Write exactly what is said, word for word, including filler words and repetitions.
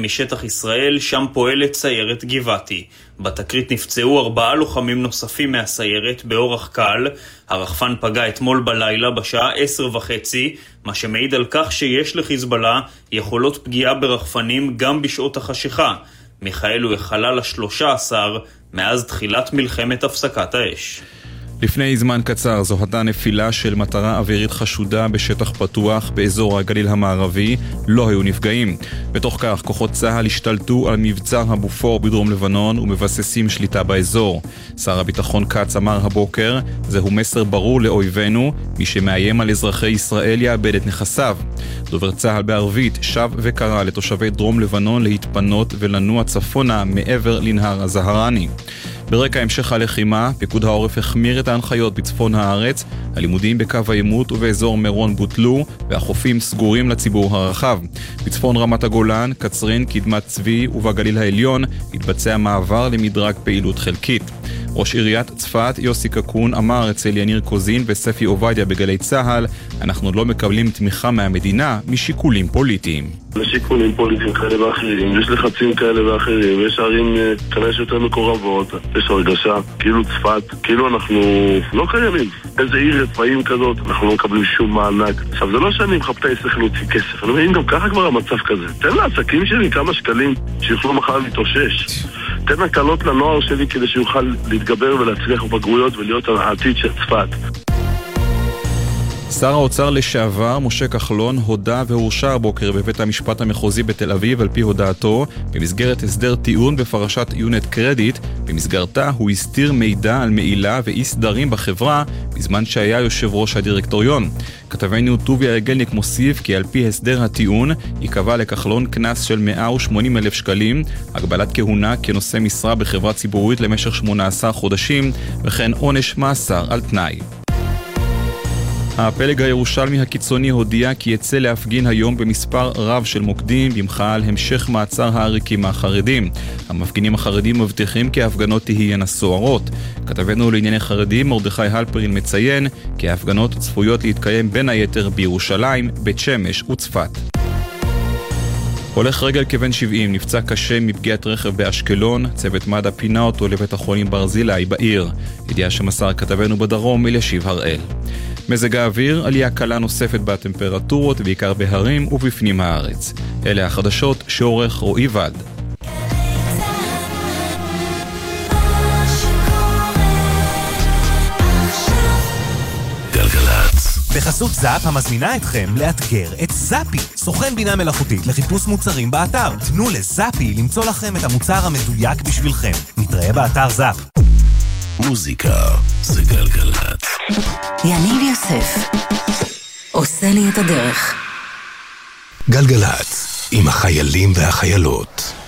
משטח ישראל, שם פועלת סיירת גבעתי. בתקרית נפצעו ארבעה לוחמים נוספים מהסיירת באורח קל. הרחפן פגע אתמול בלילה בשעה עשר וחצי, מה שמעיד על כך שיש לחיזבאללה יכולות פגיעה ברחפנים גם בשעות החשיכה. מיכאל הוא החלל ה-שלושה עשר מאז תחילת מלחמת הפסקת האש. לפני זמן קצר זוהתה נפילה של מטרה אווירית חשודה בשטח פתוח באזור הגליל המערבי. לא היו נפגעים. בתוך כך כוחות צה"ל השתלטו על מבצר הבופור בדרום לבנון ומבססים שליטה באזור. שר הביטחון קץ אמר הבוקר, זהו מסר ברור לאויבינו, מי שמאיים על אזרחי ישראל יאבד את נכסיו. דובר צה"ל בערבית שב וקרא לתושבי דרום לבנון להתפנות ולנוע צפונה מעבר לנהר הזהרני. ברקע המשך הלחימה, פיקוד העורף החמיר את ההנחיות בצפון הארץ, הלימודים בקו העימות ובאזור מירון בוטלו, והחופים סגורים לציבור הרחב. בצפון רמת הגולן, קצרין, קדמת צבי ובגליל העליון התבצע מעבר למדרג פעילות חלקית. ראש עיריית צפת יוסי קקון אמר אצל יניר קוזין וספי עובדיה בגלי צהל, אנחנו לא מקבלים תמיכה מהמדינה משיקולים פוליטיים. לשיקולים פוליטיים כאלה ואחרים, יש לחצים כאלה ואחרים, יש ערים כנראה שיותר מקורבות, יש הרגשה כאילו צפת, כאילו אנחנו לא קיימים. איזה עיר רפאים כזאת, אנחנו לא מקבלים שום מענק. עכשיו זה לא שאני מחפש איך להוציא כסף, אני אומר, אם גם ככה כבר המצב כזה, תן לעסקים שלי כמה שקלים שיוכלו מחר להתאושש. תן הקלות לנוער שלי כדי שיוכל להתגבר ולהצליח בבגרויות ולהיות העתיד של צפת. שר האוצר לשעבר משה כחלון הודע והורשע הבוקר בבית המשפט המחוזי בתל אביב על פי הודעתו במסגרת הסדר טיעון בפרשת יונט קרדיט. במסגרתה הוא הסתיר מידע על מעילה ואי סדרים בחברה בזמן שהיה יושב ראש הדירקטוריון. כתבנו טוביה אגלניק מוסיף כי על פי הסדר הטיעון יקבע לכחלון קנס של מאה ושמונים אלף שקלים, הגבלת כהונה כנושא משרה בחברה ציבורית למשך שמונה עשר חודשים וכן עונש מאסר על תנאי. הפלג הירושלמי הקיצוני הודיע כי יצא להפגין היום במספר רב של מוקדים במחאה על המשך מעצר העריקים החרדים. המפגינים החרדים מבטיחים כי ההפגנות תהיינה סוערות. כתבנו לענייני חרדים מרדכי הלפרין מציין כי ההפגנות צפויות להתקיים בין היתר בירושלים, בית שמש וצפת. הולך רגל כבן שבעים נפצע קשה מפגיעת רכב באשקלון, צוות מד"א פינה אותו לבית החולים ברזילי בעיר. ידיעה שמסר כתבנו בדרום אלישיב הראל. מזג האוויר, עלייה קלה נוספת בטמפרטורות, בעיקר בהרים ובפנים הארץ. אלה החדשות שעורך רועי ולד. בחסות זאפ המזמינה אתכם לאתגר את זאפי, סוכן בינה מלאכותית לחיפוש מוצרים באתר. תנו לזאפי למצוא לכם את המוצר המדויק בשבילכם. נתראה באתר זאפ. מוזיקה זה גלגלת. יניב יוסף עושה לי את הדרך. גלגלת עם החיילים והחיילות.